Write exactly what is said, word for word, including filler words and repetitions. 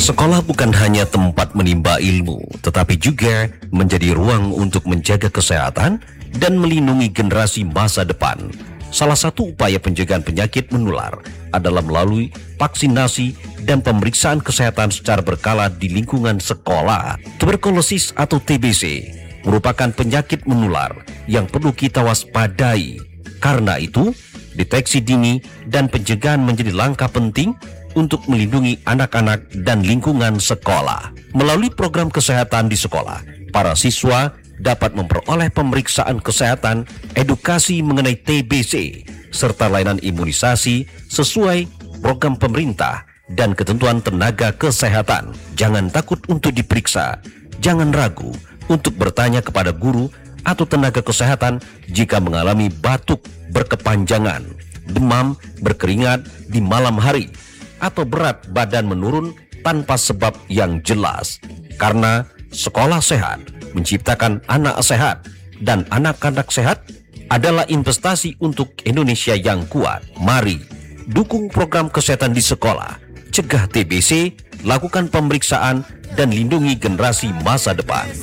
Sekolah bukan hanya tempat menimba ilmu, tetapi juga menjadi ruang untuk menjaga kesehatan dan melindungi generasi masa depan. Salah satu upaya pencegahan penyakit menular adalah melalui vaksinasi dan pemeriksaan kesehatan secara berkala di lingkungan sekolah. Tuberkulosis atau T B C merupakan penyakit menular yang perlu kita waspadai. Karena itu, deteksi dini dan pencegahan menjadi langkah penting untuk melindungi anak-anak dan lingkungan sekolah. Melalui program kesehatan di sekolah, para siswa dapat memperoleh pemeriksaan kesehatan, edukasi mengenai T B C, serta layanan imunisasi sesuai program pemerintah dan ketentuan tenaga kesehatan. Jangan takut untuk diperiksa, jangan ragu untuk bertanya kepada guru atau tenaga kesehatan jika mengalami batuk berkepanjangan, demam berkeringat di malam hari, atau berat badan menurun tanpa sebab yang jelas. Karena sekolah sehat menciptakan anak sehat, dan anak-anak sehat adalah investasi untuk Indonesia yang kuat. Mari dukung program kesehatan di sekolah, cegah T B C, lakukan pemeriksaan, dan lindungi generasi masa depan.